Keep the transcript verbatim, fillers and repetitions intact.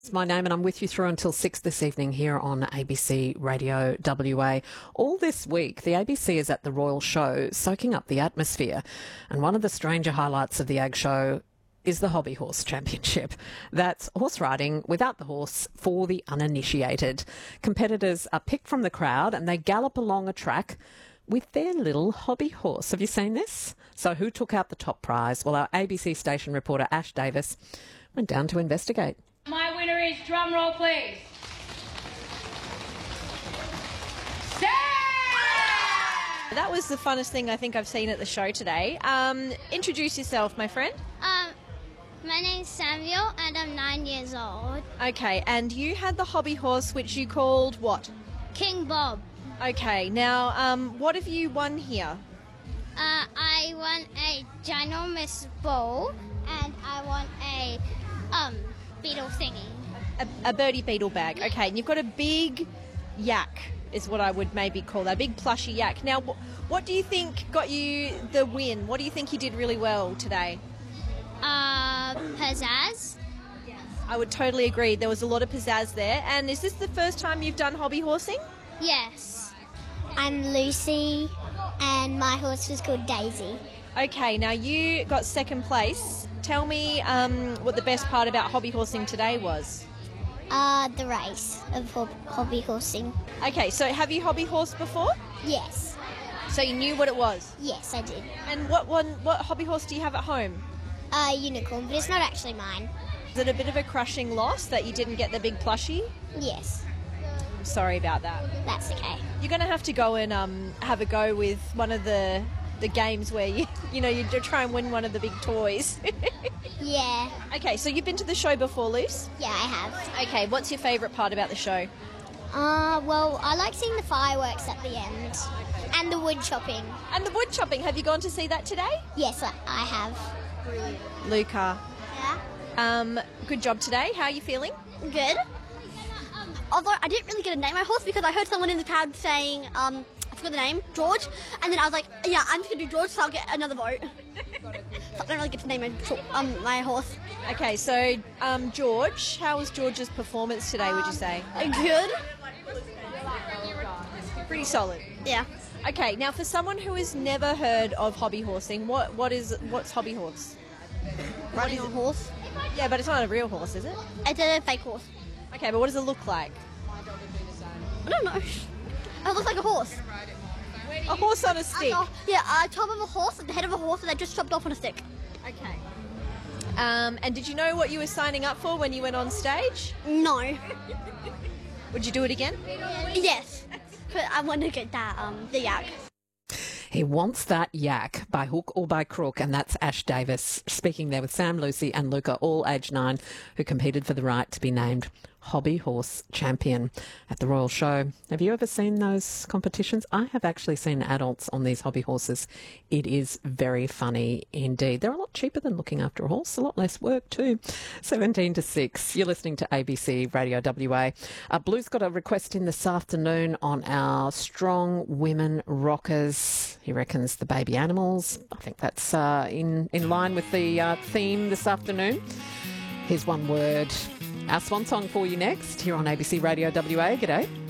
It's my name, and I'm with you through until six this evening here on A B C Radio W A. All this week, the A B C is at the Royal Show, soaking up the atmosphere. And one of the stranger highlights of the Ag Show is the Hobby Horse Championship. That's horse riding without the horse for the uninitiated. Competitors are picked from the crowd and they gallop along a track with their little hobby horse. Have you seen this? So who took out the top prize? Well, our A B C station reporter Ash Davis went down to investigate. My winner is, drum roll please, Sarah! That was the funnest thing I think I've seen at the show today. Um, introduce yourself, my friend. Um, my name's Samuel and I'm nine years old. Okay, and you had the hobby horse which you called what? King Bob. Okay, now um, what have you won here? Uh, I won a ginormous bowl and I won a um beetle thingy. A, a birdie beetle bag. Okay, and you've got a big yak, is what I would maybe call that, a big plushy yak. Now, wh- what do you think got you the win? What do you think you did really well today? Uh, pizzazz. I would totally agree. There was a lot of pizzazz there. And is this the first time you've done hobby horsing? Yes. I'm Lucy and my horse was called Daisy. Okay, now you got second place. Tell me um, what the best part about hobby horsing today was. Uh, the race of hob- hobby horsing. Okay, so have you hobby horsed before? Yes. So you knew what it was? Yes, I did. And what one? What hobby horse do you have at home? Uh, unicorn, but it's not actually mine. Is it a bit of a crushing loss that you didn't get the big plushie? Yes, I'm sorry about that. that's okay. You're going to have to go and um, have a go with one of the the games where you you know you try and win one of the big toys. Yeah. Okay, so you've been to the show before, Luce? Yeah, I have. Okay, what's your favourite part about the show? Uh, well, I like seeing the fireworks at the end. And the wood chopping. And the wood chopping. Have you gone to see that today? Yes, I I have. Luca, Yeah. um, good job today. How are you feeling? Good. Although I didn't really get a name my horse because I heard someone in the crowd saying, um, I forgot the name, George, and then I was like, yeah, I'm just gonna do George, so I'll get another vote. So I don't really get to name my, um, my horse. Okay, so um, George, how was George's performance today, would you say? Good. Pretty solid. Yeah. Okay, now for someone who has never heard of hobby horsing, what what is what's hobby horse? Riding on a horse. Yeah, but it's not a real horse, is it? It's a fake horse. Okay, but what does it look like? I don't know. It looks like a horse. A horse on a stick. Uh, yeah, a top of a horse, the head of a horse that just chopped off on a stick. Okay. Um, and did you know what you were signing up for when you went on stage? No. Would you do it again? Yes. But I want to get that, um, the yak. He wants that yak by hook or by crook, and that's Ash Davis speaking there with Sam, Lucy and Luca, all age nine, who competed for the right to be named Hobby Horse Champion at the Royal Show. Have you ever seen those competitions? I have actually seen adults on these hobby horses. It is very funny indeed. They're a lot cheaper than looking after a horse, a lot less work too. seventeen to six, you're listening to A B C Radio W A. Uh, Blue's got a request in this afternoon on our Strong Women Rockers. He reckons the baby animals. I think that's uh, in, in line with the uh, theme this afternoon. Here's one word. Our swan song for you next here on A B C Radio W A. G'day.